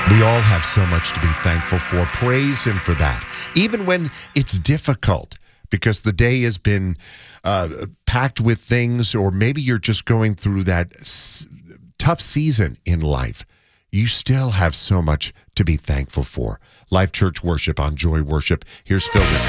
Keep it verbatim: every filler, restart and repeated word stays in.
We all have so much to be thankful for. Praise Him for that. Even when it's difficult, because the day has been uh, packed with things, or maybe you're just going through that s- tough season in life, you still have so much to be thankful for. Life Church Worship on Joy Worship. Here's Phil.